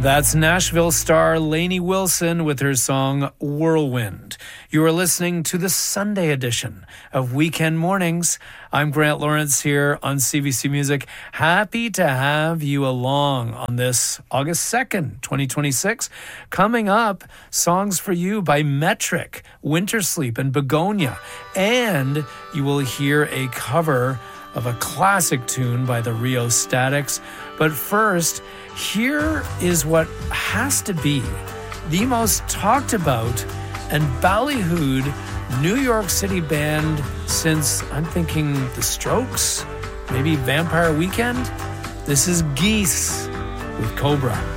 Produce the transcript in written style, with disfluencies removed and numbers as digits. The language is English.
That's Nashville star Lainey Wilson with her song Whirlwind. You are listening to the Sunday edition of Weekend Mornings. I'm Grant Lawrence here on CBC Music. Happy to have you along on this August 2nd, 2026. Coming up, songs for you by Metric, Winter Sleep, and Begonia. And you will hear a cover of a classic tune by the Rio Statics. But first, here is what has to be the most talked about and ballyhooed New York City band since, I'm thinking, The Strokes, maybe Vampire Weekend. This is Geese with Cobra.